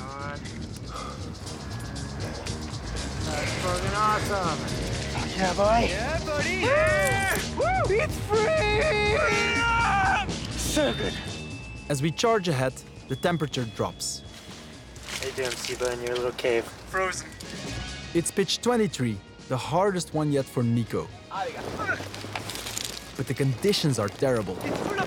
on. That's fucking awesome. Yeah, boy. Yeah, buddy. Woo! It's free! So good. As we charge ahead, the temperature drops. How you doing, Siba, in your little cave? Frozen. It's pitch 23, the hardest one yet for Nico. But the conditions are terrible. It's